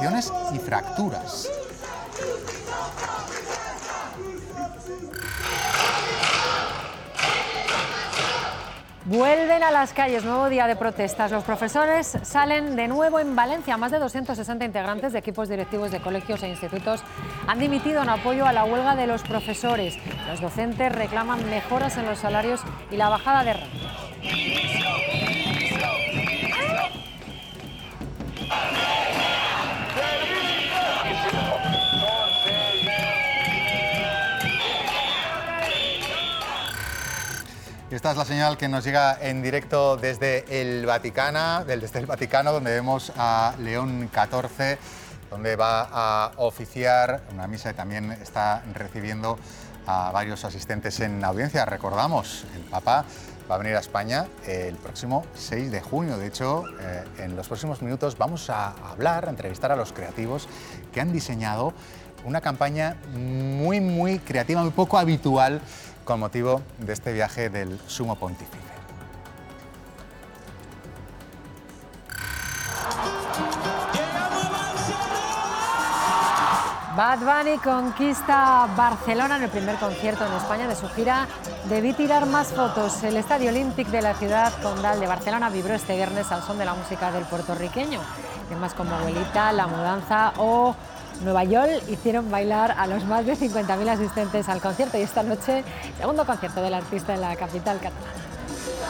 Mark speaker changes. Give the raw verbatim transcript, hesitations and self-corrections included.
Speaker 1: amputaciones y fracturas.
Speaker 2: Vuelven a las calles, nuevo día de protestas. Los profesores salen de nuevo en Valencia. Más de doscientos sesenta integrantes de equipos directivos de colegios e institutos han dimitido en apoyo a la huelga de los profesores. Los docentes reclaman mejoras en los salarios y la bajada de rangos.
Speaker 1: Esta es la señal que nos llega en directo desde el Vaticano, desde el Vaticano, donde vemos a León catorce, donde va a oficiar una misa y también está recibiendo a varios asistentes en audiencia. Recordamos, el Papa va a venir a España el próximo seis de junio. De hecho, eh, en los próximos minutos vamos a hablar, a entrevistar a los creativos que han diseñado una campaña muy, muy creativa, muy poco habitual, con motivo de este viaje del Sumo Pontífice.
Speaker 2: Bad Bunny conquista Barcelona en el primer concierto en España de su gira Debí tirar más fotos. El Estadio Olímpic de la ciudad condal de Barcelona vibró este viernes al son de la música del puertorriqueño. Temas como Abuelita, La Mudanza o Nueva York hicieron bailar a los más de cincuenta mil asistentes al concierto, y esta noche, segundo concierto del artista en la capital catalana.